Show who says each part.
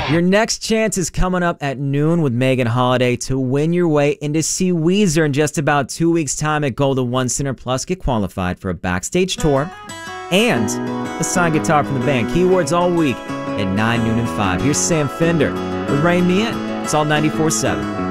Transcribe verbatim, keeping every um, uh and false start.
Speaker 1: Your next chance is coming up at noon with Megan Holiday to win your way in to see Weezer in just about two weeks' time at Golden One Center. Plus, get qualified for a backstage tour and a signed guitar from the band. Keywords all week at nine, noon, and five. Here's Sam Fender with Rain Me In. It's all ninety-four seven.